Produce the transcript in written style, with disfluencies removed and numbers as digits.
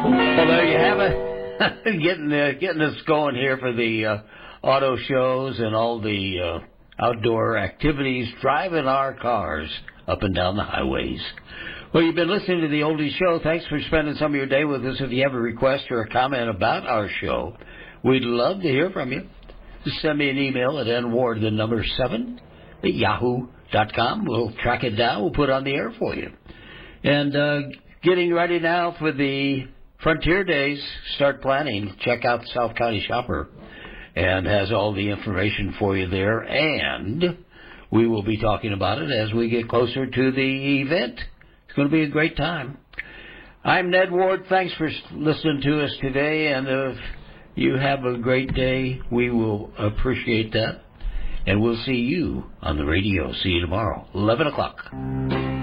Well, there you have it. Getting us going here for the auto shows and all the outdoor activities, driving our cars up and down the highways. Well, you've been listening to the Oldie Show. Thanks for spending some of your day with us. If you have a request or a comment about our show, we'd love to hear from you. Just send me an email at nward7@yahoo.com. We'll track it down. We'll put it on the air for you. And getting ready now for the Frontier Days. Start planning. Check out South County Shopper and has all the information for you there. And we will be talking about it as we get closer to the event. It's going to be a great time. I'm Ned Ward. Thanks for listening to us today. And if you have a great day, we will appreciate that. And we'll see you on the radio. See you tomorrow, 11 o'clock.